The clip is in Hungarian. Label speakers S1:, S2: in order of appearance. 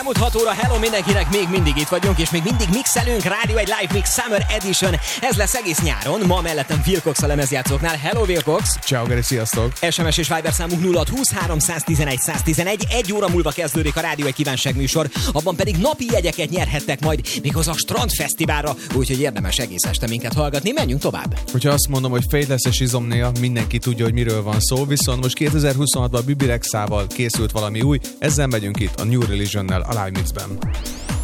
S1: Elmúlt 6 óra, hello mindenkinek, még mindig itt vagyunk, és még mindig mixelünk, Rádió egy Live Mix Summer Edition. Ez lesz egész nyáron, ma mellettem Will Cox a lemezjátszóknál. Hello Will Cox!
S2: Ciao Geri, sziasztok!
S1: SMS és Viber számunk 0620 311 111. Egy óra múlva kezdődik a Rádió egy kívánságműsor, abban pedig napi jegyeket nyerhettek majd méghozzá a Strandfesztiválra, úgyhogy érdemes egész este minket hallgatni. Menjünk tovább!
S2: Hogyha azt mondom, hogy Faithless és Izomnia, mindenki tudja, hogy miről van szó, viszont most 2026-ban Bibi Rexával készült valami új, ezzel megyünk itt a New Religionnel a Live Mixben.